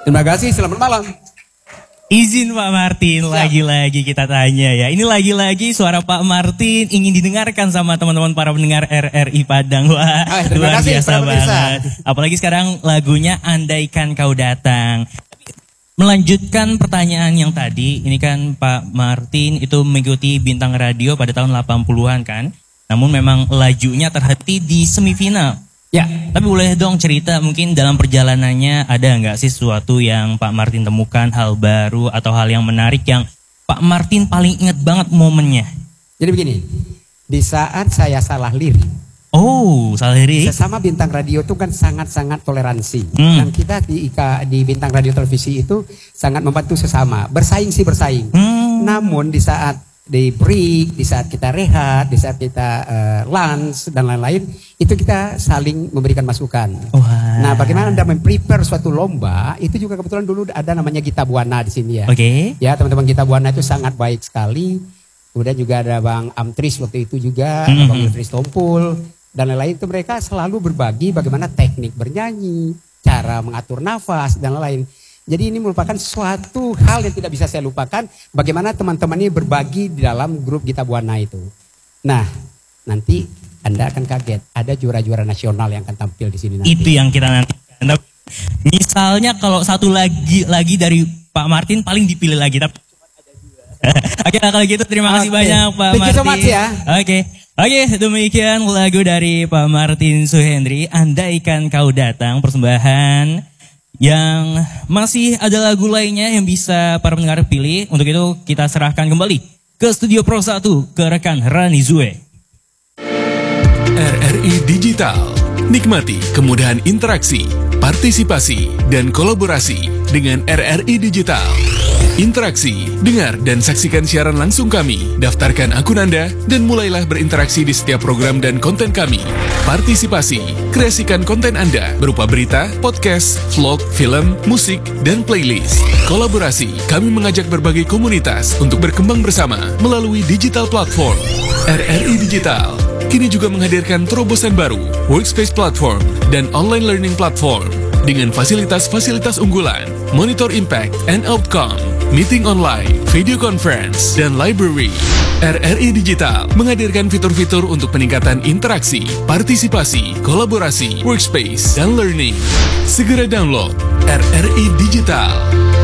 Terima kasih, selamat malam. Izin Pak Martin, lagi-lagi kita tanya ya. Ini lagi-lagi suara Pak Martin ingin didengarkan sama teman-teman para pendengar RRI Padang. Wah, luar biasa banget. Apalagi sekarang lagunya Andaikan Kau Datang. Melanjutkan pertanyaan yang tadi, ini kan Pak Martin itu mengikuti Bintang Radio pada tahun 80-an kan. Namun memang lajunya terhenti di semifinal. Ya, tapi boleh dong cerita mungkin dalam perjalanannya ada nggak sih sesuatu yang Pak Martin temukan, hal baru atau hal yang menarik yang Pak Martin paling ingat banget momennya? Jadi begini, di saat saya salah lirik. Oh, salah lirik? Sesama Bintang Radio itu kan sangat-sangat toleransi. Dan kita di Bintang Radio Televisi itu sangat membantu sesama. Bersaing sih bersaing. Namun di saat di break, di saat kita rehat, di saat kita lunch dan lain-lain, itu kita saling memberikan masukan. Nah, bagaimana Anda memprepare suatu lomba, itu juga kebetulan dulu ada namanya Gita Buana di sini ya. Oke. Ya, teman-teman Gita Buana itu sangat baik sekali. Kemudian juga ada Bang Amtris waktu itu juga, Bang Amtris Tompul dan lain-lain, itu mereka selalu berbagi bagaimana teknik bernyanyi, cara mengatur nafas dan lain-lain. Jadi ini merupakan suatu hal yang tidak bisa saya lupakan. Bagaimana teman-teman ini berbagi di dalam grup Gita Buana itu. Nah, nanti Anda akan kaget. Ada juara-juara nasional yang akan tampil di sini nanti. Itu yang kita nanti. Misalnya kalau satu lagi dari Pak Martin paling dipilih lagi. Tapi Oke, kalau gitu terima kasih banyak Pak Martin. Thank you so much ya. Oke, demikian lagu dari Pak Martin Suhendri. Andaikan Kau Datang, persembahan. Yang masih ada lagu lainnya yang bisa para pendengar pilih. Untuk itu kita serahkan kembali ke Studio Pro 1 ke rekan Rani Zue. RRI Digital. Nikmati kemudahan interaksi, partisipasi, dan kolaborasi dengan RRI Digital. Interaksi, dengar dan saksikan siaran langsung kami, daftarkan akun Anda, dan mulailah berinteraksi di setiap program dan konten kami. Partisipasi, kreasikan konten Anda berupa berita, podcast, vlog, film, musik, dan playlist. Kolaborasi, kami mengajak berbagai komunitas untuk berkembang bersama melalui digital platform. RRI Digital kini juga menghadirkan terobosan baru, workspace platform, dan online learning platform dengan fasilitas-fasilitas unggulan, monitor impact and outcome, meeting online, video conference, dan library. RRI Digital menghadirkan fitur-fitur untuk peningkatan interaksi, partisipasi, kolaborasi, workspace, dan learning. Segera download RRI Digital.